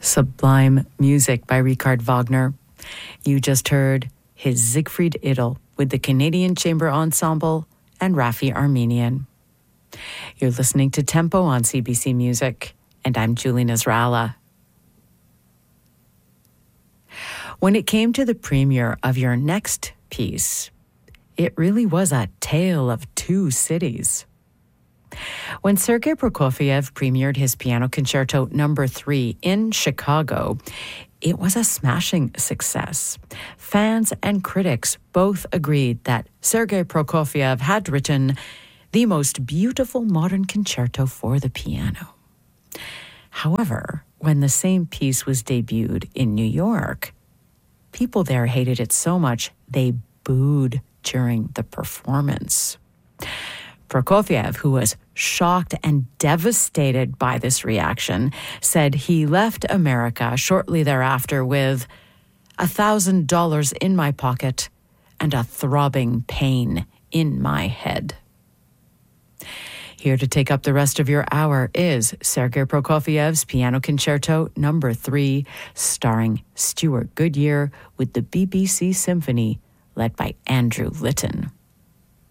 Sublime music by Richard Wagner. You just heard his Siegfried Idyll with the Canadian Chamber Ensemble and Raffi Armenian. You're listening to Tempo on CBC Music, and I'm Julie Nasrallah. When it came to the premiere of your next piece, it really was a tale of two cities. When Sergei Prokofiev premiered his Piano Concerto No. 3 in Chicago, it was a smashing success. Fans and critics both agreed that Sergei Prokofiev had written the most beautiful modern concerto for the piano. However, when the same piece was debuted in New York, people there hated it so much they booed during the performance. Prokofiev, who was shocked and devastated by this reaction, said he left America shortly thereafter with $1,000 in my pocket and a throbbing pain in my head. Here to take up the rest of your hour is Sergei Prokofiev's Piano Concerto No. 3, starring Stuart Goodyear with the BBC Symphony, led by Andrew Litton.